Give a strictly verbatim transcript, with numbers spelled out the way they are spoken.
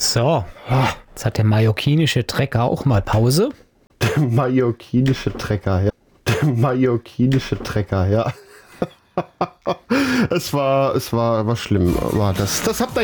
So, jetzt hat der mallorquinische Trecker auch mal Pause. Der mallorquinische Trecker, ja. Der mallorquinische Trecker, ja. es war, es war, war schlimm, aber das, das habt ihr